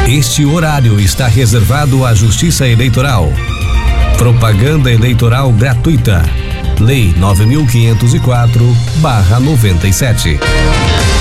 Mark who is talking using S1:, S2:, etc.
S1: Este horário está reservado à Justiça Eleitoral. Propaganda eleitoral gratuita. Lei 9.504/97.